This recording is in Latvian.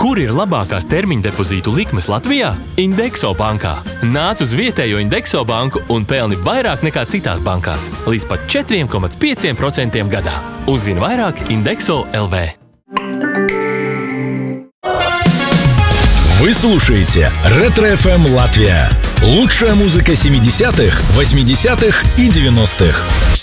Kur ir labākās termiņa depozītu likmes Latvijā? Indexo bankā. Nāc uz vietējo Indexo banku un pelni vairāk nekā citās bankās. Līdz pat 4,5% gadā. Uzzini vairāk Indexo LV. Вы слушаете Ретро-ФМ Латвия. Лучшая музыка 70-х, 80-х и 90-х.